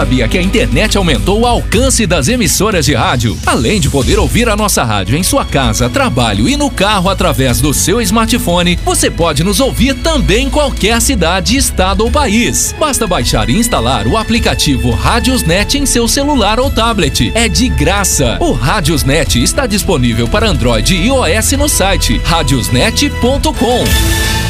Sabia que a internet aumentou o alcance das emissoras de rádio? Além de poder ouvir a nossa rádio em sua casa, trabalho e no carro através do seu smartphone, você pode nos ouvir também em qualquer cidade, estado ou país. Basta baixar e instalar o aplicativo Radiosnet em seu celular ou tablet. É de graça. O Radiosnet está disponível para Android e iOS no site radiosnet.com.